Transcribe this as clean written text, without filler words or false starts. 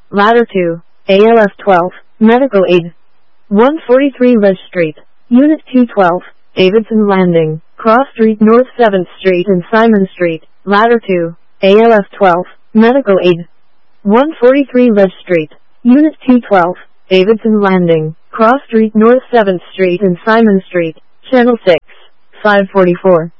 Ladder 2, ALF 12, Medical Aid. 143 Reg Street, Unit 212, Davidson Landing, Cross Street North 7th Street and Simon Street, Ladder 2, ALF 12, Medical Aid. 143 Reg Street, Unit 212, Davidson Landing, Cross Street North 7th Street and Simon Street, Channel 6, 544.